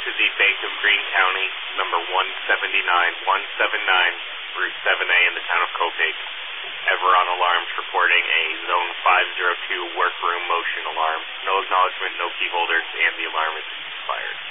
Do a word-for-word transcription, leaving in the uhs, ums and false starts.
to the Bank of Greene County, number one seventy-nine, one seventy-nine, Route seven A in the town of Copake. Everon Alarms reporting a Zone five zero two workroom motion alarm. No acknowledgement, no key holders, and the alarm is expired.